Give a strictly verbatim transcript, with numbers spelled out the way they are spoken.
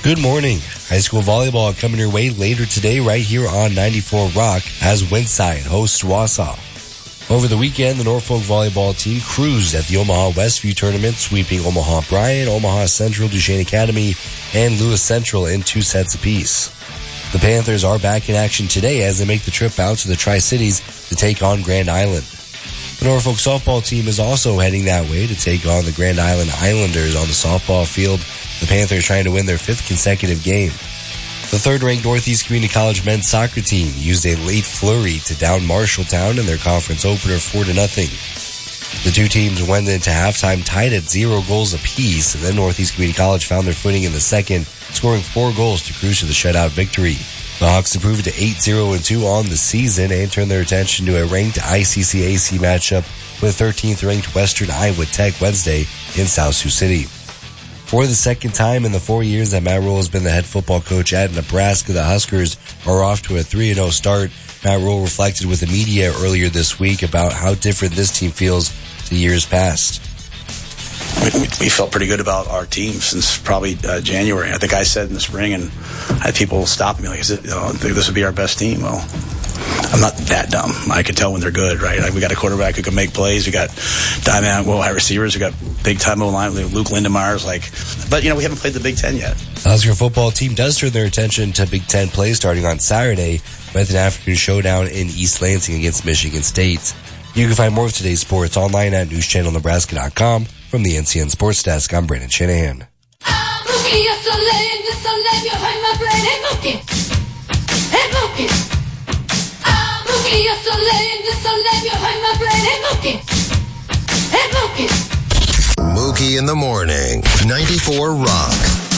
Good morning. High school volleyball coming your way later today right here on ninety-four Rock as Windside hosts Wausau. Over the weekend, the Norfolk volleyball team cruised at the Omaha Westview tournament, sweeping Omaha Bryant, Omaha Central, Duchesne Academy, and Lewis Central in two sets apiece. The Panthers are back in action today as they make the trip out to the Tri-Cities to take on Grand Island. The Norfolk softball team is also heading that way to take on the Grand Island Islanders on the softball field. The Panthers trying to win their fifth consecutive game. The third-ranked Northeast Community College men's soccer team used a late flurry to down Marshalltown in their conference opener four to nothing. The two teams went into halftime tied at zero goals apiece, and then Northeast Community College found their footing in the second, scoring four goals to cruise to the shutout victory. The Hawks improved to eight zero and two on the season and turned their attention to a ranked I C C A C matchup with thirteenth-ranked Western Iowa Tech Wednesday in South Sioux City. For the second time in the four years that Matt Rule has been the head football coach at Nebraska, the Huskers are off to a three and oh start. Matt Rule reflected with the media earlier this week about how different this team feels to years past. We, we felt pretty good about our team since probably uh, January. I think I said in the spring, and I had people stop me like, "Is it? You know, I think this would be our best team." Well, I'm not that dumb. I can tell when they're good, right? Like, we got a quarterback who can make plays. We got dynamic, well, high receivers. We got big time O-line. Luke Lindemeyer's like, but you know, we haven't played the Big Ten yet. The Husker football team does turn their attention to Big Ten play starting on Saturday with an African showdown in East Lansing against Michigan State. You can find more of today's sports online at news channel nebraska dot com. From the N C N Sports Desk, I'm Brandon Shanahan. Mookie in the morning, ninety-four Rock.